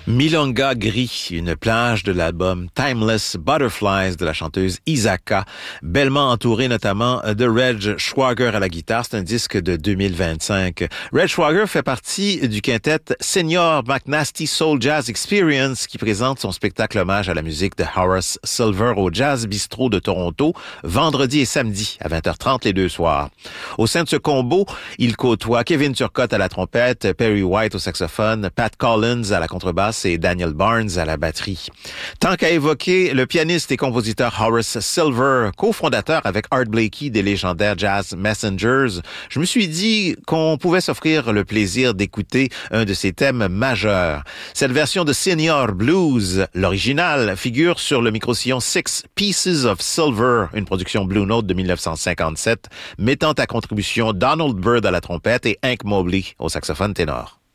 Milonga Gris, une plage de l'album Timeless Butterflies de la chanteuse Isaka, bellement entourée notamment de Reg Schwager à la guitare. C'est un disque de 2025. Reg Schwager fait partie du quintet Senior McNasty Soul Jazz Experience qui présente son spectacle hommage à la musique de Horace Silver au Jazz Bistro de Toronto, vendredi et samedi à 20h30 les deux soirs. Au sein de ce combo, il côtoie Kevin Turcotte à la trompette, Perry White au saxophone, Pat Collins à la contrebasse et Daniel Barnes à la batterie. Tant qu'à évoquer le pianiste et compositeur Horace Silver, cofondateur avec Art Blakey des légendaires Jazz Messengers, je me suis dit qu'on pouvait s'offrir le plaisir d'écouter un de ses thèmes majeurs. Cette version de Senior Blues, l'original, figure sur le micro-sillon Six Pieces of Silver, une production Blue Note de 1957, mettant à contribution Donald Byrd à la trompette et Hank Mobley au saxophone ténor.